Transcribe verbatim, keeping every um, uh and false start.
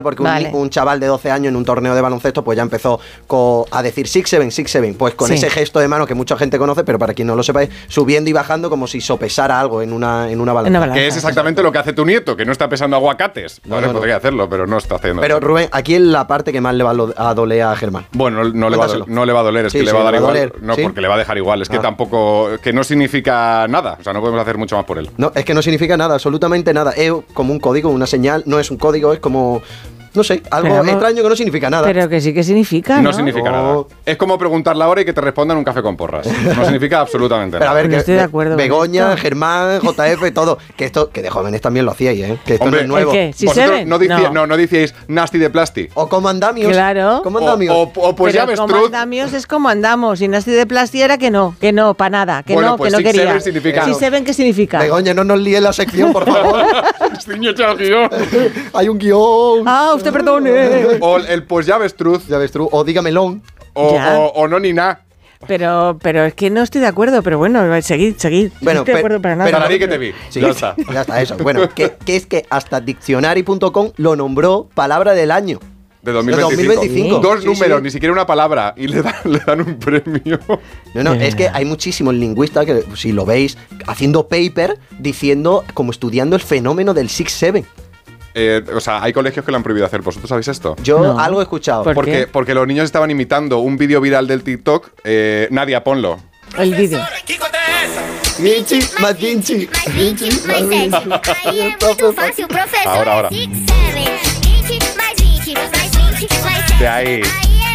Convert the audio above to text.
porque Vale. un, un chaval de doce años en un torneo de baloncesto pues ya empezó co- a decir six seven, six seven, pues con Sí. ese gesto de mano que mucha gente conoce, pero para quien no lo sepáis, subiendo y bajando como si sopesara algo en una, en una balanza. En una balanza. Que es exactamente lo que hace tu nieto, que no está pesando aguacates. No, Vale, no, no. podría hacerlo, pero no está haciendo Pero eso. Rubén, aquí es la parte que más le va a lo- a doler a Germán. Bueno, no, no le va a, do- Cuéntaselo. no le va a doler, es Sí, que le sí, va a dar le va a igual. doler. No, ¿Sí? porque le va a dejar igual. Es que Ah. tampoco. Que no significa nada. O sea, no podemos hacer mucho más por él. No, es que no significa nada, absolutamente nada. Es como un código, una señal, no es un código, es como, no sé, algo Pero no- extraño que no significa nada. Pero que sí que significa, No, ¿no? significa Oh. nada. Es como preguntar la hora y que te respondan un café con porras. No significa absolutamente Pero a nada. ver, No que estoy de Be- acuerdo con Begoña, esto. Germán, J F, todo. Que esto, que de jóvenes también lo hacíais, ¿eh? Que esto Hombre, no es nuevo. ¿el qué? ¿Sí Vosotros se no, ven? dici- No. no, no decíais nasty de plasti. O como andamios. Claro. Como O, andamios. o- o pues ya Pero ves, como Truz. andamios es como andamos. Y Nasty de Plasti era que no, que no, para nada, que Bueno, no, pues que no six quería. seven significa- six seven, ¿qué significa? Begoña, no nos líes la sección, por favor. Niño, chao, guión. Hay un guión. Ah, usted perdone. O el pues ya ves, Truz. Ya ves tú. O dígamelo. O, Ya. o, o no ni nada. Pero, pero es que no estoy de acuerdo, pero bueno, seguid, seguid. Bueno, no estoy de pe- acuerdo para nada. Pero Para ti que te vi. Sí, Ya está. Ya está, eso. Bueno, que, que es que hasta diccionary punto com lo nombró palabra del año. De dos mil veinticinco. De dos mil veinticinco. Dos Sí, números, sí. ni siquiera una palabra. Y le dan, le dan un premio. No, no, De es que verdad. hay muchísimos lingüistas que, si lo veis, haciendo paper diciendo, como estudiando el fenómeno del six seven. Eh, o sea, hay colegios que lo han prohibido hacer. ¿Vosotros sabéis esto? Yo No. algo he escuchado. ¿Por Porque, qué? porque los niños estaban imitando un vídeo viral del TikTok. Eh, Nadia, ponlo. El vídeo. Vinci, más Vinci. Mais vinte, mais sete. Aí é muito fácil, professor. Ahora, ahora. six, seven. vinte, mais vinte, mais vinte, mais sete. De ahí. Aí